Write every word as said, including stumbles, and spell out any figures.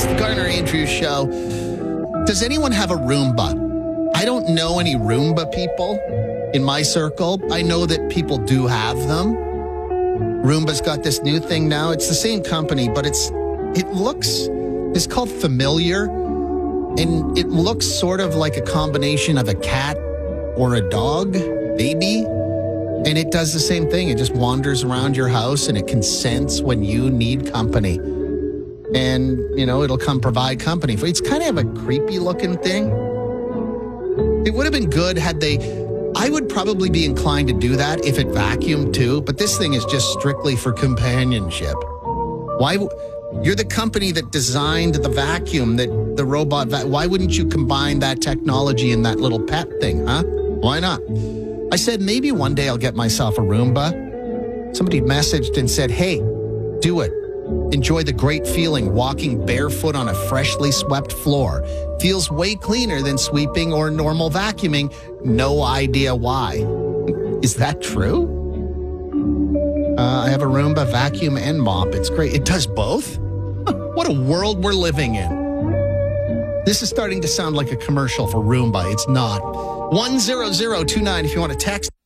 It's the Garner Andrews Show. Does anyone have a Roomba? I don't know any Roomba people in my circle. I know that people do have them. Roomba's got this new thing now. It's the same company, but it's it looks, it's called Familiar, and it looks sort of like a combination of a cat or a dog, maybe. And it does the same thing. It just wanders around your house and it can sense when you need company. And, you know, it'll come provide company for you. It's kind of a creepy looking thing. It would have been good had they, I would probably be inclined to do that if it vacuumed too, but this thing is just strictly for companionship. Why, you're the company that designed the vacuum, that the robot, va- why wouldn't you combine that technology in that little pet thing, huh? Why not? I said, maybe one day I'll get myself a Roomba. Somebody messaged and said, hey, do it. Enjoy the great feeling walking barefoot on a freshly swept floor. Feels way cleaner than sweeping or normal vacuuming. No idea why. Is that true? Uh, I have a Roomba vacuum and mop. It's great. It does both? What a world we're living in. This is starting to sound like a commercial for Roomba. It's not. one zero zero two nine if you want to text.